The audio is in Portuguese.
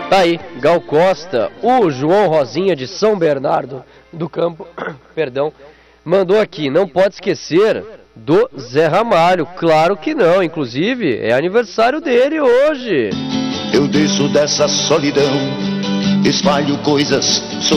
Tá aí, Gal Costa, o João Rosinha de São Bernardo do Campo, perdão, mandou aqui, não pode esquecer do Zé Ramalho, claro que não, inclusive é aniversário dele hoje. Eu desço dessa solidão, espalho coisas